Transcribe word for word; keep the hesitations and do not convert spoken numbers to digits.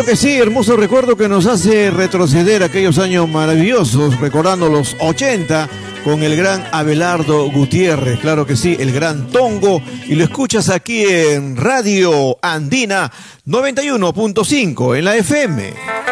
Claro que sí, hermoso recuerdo que nos hace retroceder aquellos años maravillosos, recordando los ochenta con el gran Abelardo Gutiérrez, claro que sí, el gran Tongo, y lo escuchas aquí en Radio Andina noventa y uno punto cinco en la F M.